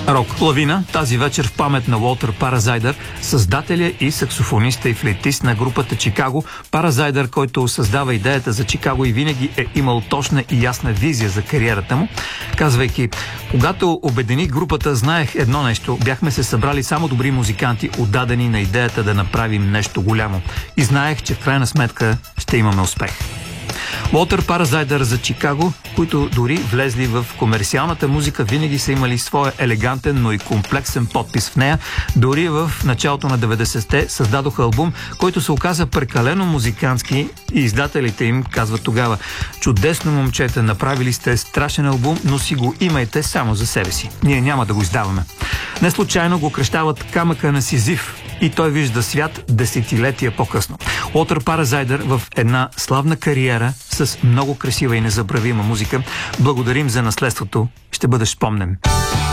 Рок лавина тази вечер в памет на Уолтер Паразайдър, създателя и саксофониста и флейтист на групата Чикаго. Паразайдър, който създава идеята за Чикаго и винаги е имал точна и ясна визия за кариерата му, казвайки: когато обединих групата, знаех едно нещо. Бяхме се събрали само добри музиканти, отдадени на идеята да направим нещо голямо. И знаех, че в крайна сметка ще имаме успех. Уолтер Паразайдър за Чикаго, които дори влезли в комерциалната музика, винаги са имали своя елегантен, но и комплексен подпис в нея. Дори в началото на 90-те създадоха албум, който се оказа прекалено музикантски и издателите им казват тогава: чудесно, момчета, направили сте страшен албум, но си го имайте само за себе си. Ние няма да го издаваме. Не случайно го кръщават камъка на Сизиф и той вижда свят десетилетия по-късно. Уолтер Паразайдър в една славна кариера с много красива и незабравима музика. Благодарим за наследството. Ще бъдеш спомнен.